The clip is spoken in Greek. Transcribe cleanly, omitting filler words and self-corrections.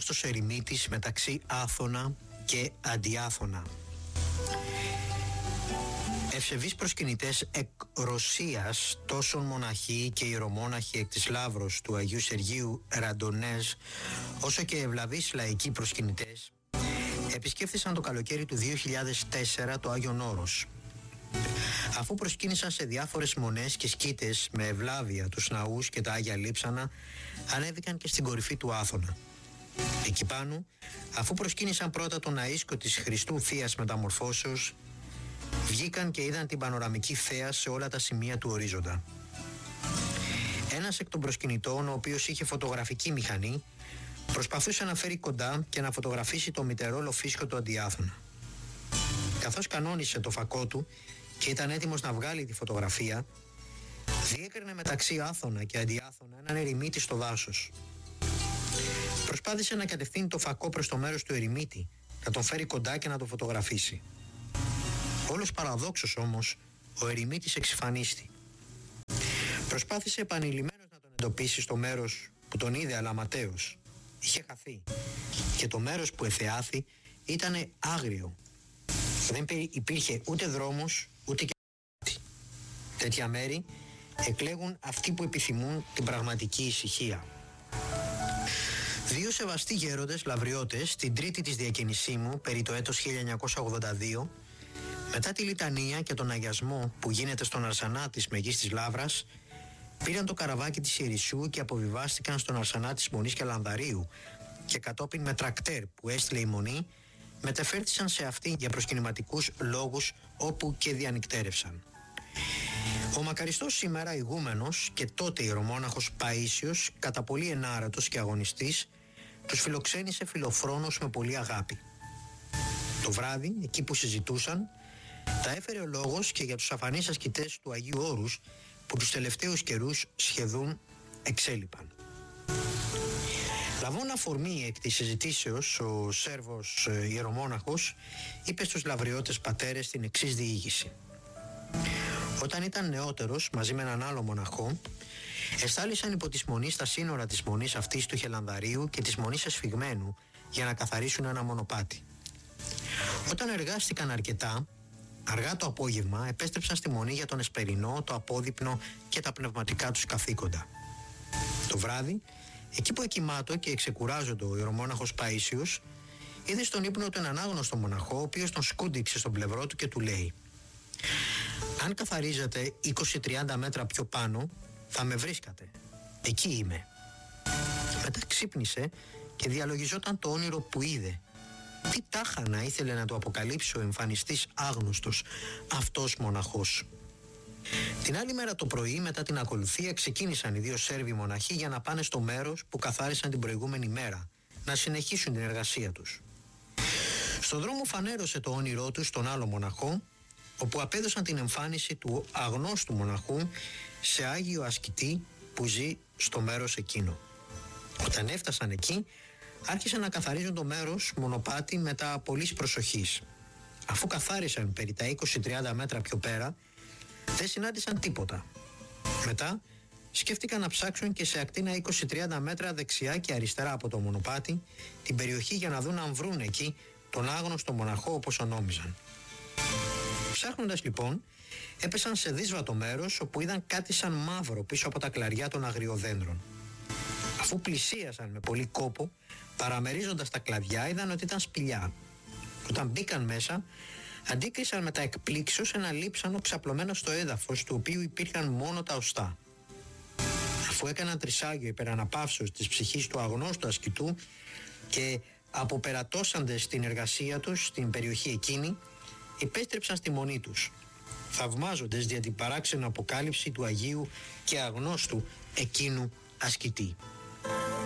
άγνωστος ερημίτης μεταξύ Άθωνα και Αντιάθωνα. Ευσεβείς προσκυνητές εκ Ρωσίας, τόσο μοναχοί και ιερομόναχοι εκ της Λαύρος του Αγίου Σεργίου Ραντονέζ, όσο και ευλαβείς λαϊκοί προσκυνητές, επισκέφθησαν το καλοκαίρι του 2004 το Άγιον Όρος. Αφού προσκύνησαν σε διάφορες μονές και σκήτες με ευλάβεια τους ναούς και τα Άγια Λείψανα, ανέβηκαν και στην κορυφή του Άθωνα. Εκεί πάνω, αφού προσκύνησαν πρώτα τον ναΐσκο της Χριστού Θείας Μεταμορφώσεως, βγήκαν και είδαν την πανοραμική θέα σε όλα τα σημεία του ορίζοντα. Ένας εκ των προσκυνητών, ο οποίος είχε φωτογραφική μηχανή, προσπαθούσε να φέρει κοντά και να φωτογραφίσει το μητερό λοφίσκο του Αντιάθωνα. Καθώς κανόνισε το φακό του και ήταν έτοιμος να βγάλει τη φωτογραφία, διέκρινε μεταξύ Άθωνα και Αντιάθωνα έναν ερημίτη στο δάσος. Προσπάθησε να κατευθύνει το φακό προς το μέρος του ερημίτη, να τον φέρει κοντά και να τον φωτογραφίσει. Όλος παραδόξως όμως, ο ερημίτης εξυφανίστη. Προσπάθησε επανειλημμένος να τον εντοπίσει στο μέρος που τον είδε, αλλά ματέως. Είχε χαθεί. Και το μέρος που εθεάθη ήταν άγριο. Δεν υπήρχε ούτε δρόμος, ούτε και κάτι. Τέτοια μέρη εκλέγουν αυτοί που επιθυμούν την πραγματική ησυχία. Δύο σεβαστοί γέροντες λαυριώτες, την τρίτη της διακαινησίμου, περί το έτος 1982, μετά τη λιτανία και τον αγιασμό που γίνεται στον Αρσανά της Μεγής της Λαύρας, πήραν το καραβάκι της Ιερισσού και αποβιβάστηκαν στον Αρσανά της Μονής και Λανδαρίου και κατόπιν με τρακτέρ που έστειλε η Μονή, μετεφέρθησαν σε αυτή για προσκυνηματικούς λόγους όπου και διανυκτέρευσαν. Ο μακαριστός σήμερα ηγούμενος και τότε ιερομόναχος Παΐσιος, κατά πολύ ενάρατος και αγωνιστής, τους φιλοξένησε φιλοφρόνος με πολύ αγάπη. Το βράδυ, εκεί που συζητούσαν, τα έφερε ο λόγος και για τους αφανείς ασκητές του Αγίου Όρους που τους τελευταίους καιρούς σχεδόν εξέλιπαν. Λαβών αφορμή εκ της συζητήσεως, ο Σέρβος ιερομόναχος είπε στους λαυριώτες πατέρες την εξής διήγηση. Όταν ήταν νεότερος, μαζί με έναν άλλο μοναχό, εστάλησαν υπό της Μονής στα σύνορα της Μονής αυτής του Χελανδαρίου και της Μονής Εσφυγμένου για να καθαρίσουν ένα μονοπάτι. Όταν εργάστηκαν αρκετά, αργά το απόγευμα επέστρεψαν στη Μονή για τον εσπερινό, το απόδειπνο και τα πνευματικά τους καθήκοντα. Το βράδυ, εκεί που εκοιμάτω και εξεκουράζονται ο ιερομόναχος Παΐσιος, είδε στον ύπνο του έναν άγνωστο μοναχό, ο οποίος τον σκούντιξε στον πλευρό του και του λέει: «Αν καθαρίζετε 20-30 μέτρα πιο πάνω, θα με βρίσκατε. Εκεί είμαι». Μετά ξύπνησε και διαλογιζόταν το όνειρο που είδε. Τι τάχανα ήθελε να του αποκαλύψει ο εμφανιστής άγνωστος αυτός μοναχός. Την άλλη μέρα το πρωί, μετά την ακολουθία, ξεκίνησαν οι δύο Σέρβοι μοναχοί για να πάνε στο μέρος που καθάρισαν την προηγούμενη μέρα, να συνεχίσουν την εργασία τους. Στον δρόμο φανέρωσε το όνειρό τους στον άλλο μοναχό, όπου απέδωσαν την εμφάνιση του αγνώστου μοναχού σε άγιο ασκητή που ζει στο μέρος εκείνο. Όταν έφτασαν εκεί, άρχισαν να καθαρίζουν το μέρος μονοπάτι μετά πολλής προσοχής. Αφού καθάρισαν περί τα 20-30 μέτρα πιο πέρα, δεν συνάντησαν τίποτα. Μετά σκέφτηκαν να ψάξουν και σε ακτίνα 20-30 μέτρα δεξιά και αριστερά από το μονοπάτι την περιοχή για να δουν αν βρουν εκεί τον άγνωστο μοναχό όπως ονόμιζαν. Ψάχνοντας λοιπόν, έπεσαν σε δύσβατο μέρος όπου είδαν κάτι σαν μαύρο πίσω από τα κλαριά των αγριοδέντρων. Αφού πλησίασαν με πολύ κόπο, παραμερίζοντας τα κλαδιά, είδαν ότι ήταν σπηλιά. Όταν μπήκαν μέσα, αντίκρισαν με τα εκπλήξεως ένα λείψανο ξαπλωμένο στο έδαφος, του οποίου υπήρχαν μόνο τα οστά. Αφού έκαναν τρισάγιο υπεραναπαύσεως της ψυχής του αγνώστου ασκητού και αποπερατώσαντες την εργασία τους στην περιοχή εκείνη, επέστρεψαν στη μονή τους, θαυμάζοντες δια την παράξενη αποκάλυψη του Αγίου και αγνώστου εκείνου ασκητή.